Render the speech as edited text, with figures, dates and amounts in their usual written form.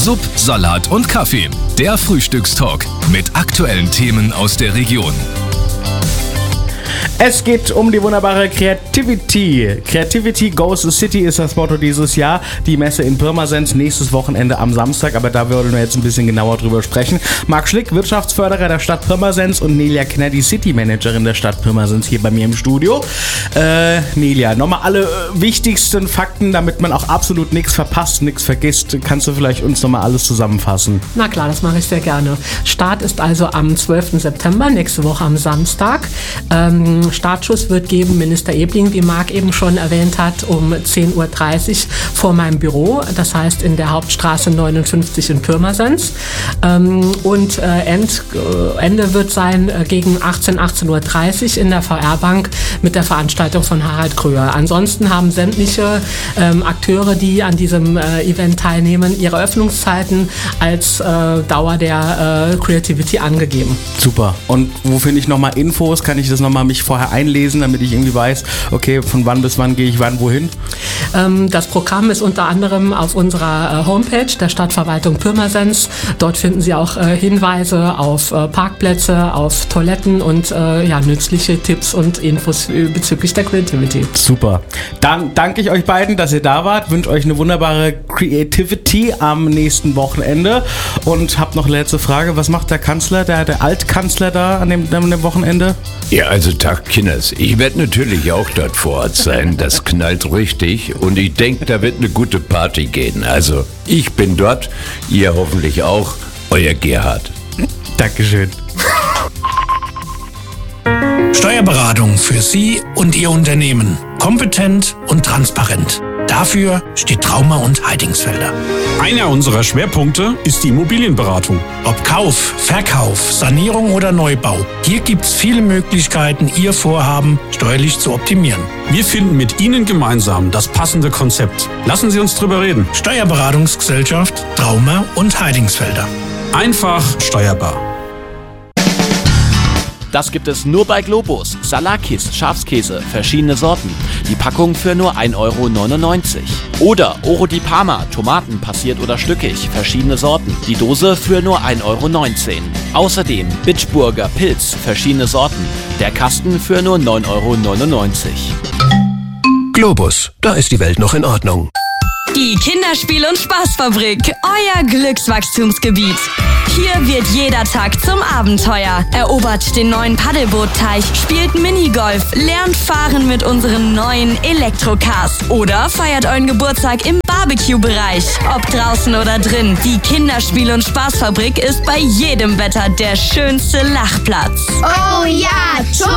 Sub, Salat und Kaffee. Der Frühstückstalk mit aktuellen Themen aus der Region. Es geht um die wunderbare Creativity. Creativity Goes City ist das Motto dieses Jahr. Die Messe in Pirmasens nächstes Wochenende am Samstag, aber da würden wir jetzt ein bisschen genauer drüber sprechen. Marc Schlick, Wirtschaftsförderer der Stadt Pirmasens, und Nelia Knär, die City Managerin der Stadt Pirmasens, hier bei mir im Studio. Nelia, nochmal alle wichtigsten Fakten, damit man auch absolut nichts verpasst, nichts vergisst. Kannst du vielleicht uns nochmal alles zusammenfassen? Na klar, das mache ich sehr gerne. Start ist also am 12. September, nächste Woche am Samstag. Startschuss wird geben Minister Ebling, wie Marc eben schon erwähnt hat, um 10.30 Uhr vor meinem Büro, das heißt in der Hauptstraße 59 in Pirmasens. Und Ende wird sein gegen 18.30 Uhr in der VR-Bank mit der Veranstaltung von Harald Kröger. Ansonsten haben sämtliche Akteure, die an diesem Event teilnehmen, ihre Öffnungszeiten als Dauer der Creativity angegeben. Super. Und wo finde ich nochmal Infos? Kann ich das nochmal mich vorher einlesen, damit ich irgendwie weiß, okay, von wann bis wann gehe ich wann wohin? Das Programm ist unter anderem auf unserer Homepage der Stadtverwaltung Pirmasens. Dort finden Sie auch Hinweise auf Parkplätze, auf Toiletten und nützliche Tipps und Infos bezüglich der Creativity. Super. Dann danke ich euch beiden, dass ihr da wart. Wünsche euch eine wunderbare Creativity am nächsten Wochenende und habt noch eine letzte Frage. Was macht der Kanzler, der Altkanzler da an dem Wochenende? Ja, also Tag Kinders. Ich werde natürlich auch dort vor Ort sein. Das knallt richtig und ich denke, da wird eine gute Party gehen. Also ich bin dort, ihr hoffentlich auch. Euer Gerhard. Dankeschön. Steuerberatung für Sie und Ihr Unternehmen. Kompetent und transparent. Dafür steht Trauma und Heidingsfelder. Einer unserer Schwerpunkte ist die Immobilienberatung. Ob Kauf, Verkauf, Sanierung oder Neubau. Hier gibt's viele Möglichkeiten, Ihr Vorhaben steuerlich zu optimieren. Wir finden mit Ihnen gemeinsam das passende Konzept. Lassen Sie uns drüber reden. Steuerberatungsgesellschaft Trauma und Heidingsfelder. Einfach steuerbar. Das gibt es nur bei Globus. Salakis, Schafskäse, verschiedene Sorten. Die Packung für nur 1,99 €. Oder Oro di Parma, Tomaten passiert oder stückig, verschiedene Sorten. Die Dose für nur 1,19 €. Außerdem Bitburger Pilz, verschiedene Sorten. Der Kasten für nur 9,99 €. Globus, da ist die Welt noch in Ordnung. Die Kinderspiel- und Spaßfabrik, euer Glückswachstumsgebiet. Hier wird jeder Tag zum Abenteuer. Erobert den neuen Paddelbootteich, spielt Minigolf, lernt fahren mit unseren neuen Elektrocars oder feiert euren Geburtstag im Barbecue-Bereich. Ob draußen oder drin, die Kinderspiel- und Spaßfabrik ist bei jedem Wetter der schönste Lachplatz. Oh ja,